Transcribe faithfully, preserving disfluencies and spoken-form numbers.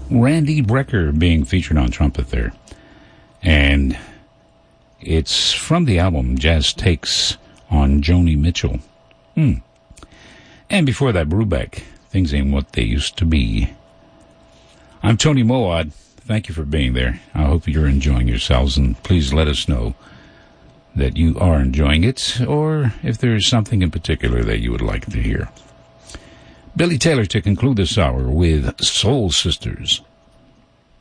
Randy Brecker being featured on trumpet there. And it's from the album Jazz Takes on Joni Mitchell. Hmm. And before that, Brubeck, Things Ain't What They Used to Be. I'm Tony Moad. Thank you for being there. I hope you're enjoying yourselves, and please let us know that you are enjoying it, or if there's something in particular that you would like to hear. Billy Taylor to conclude this hour with Soul Sisters.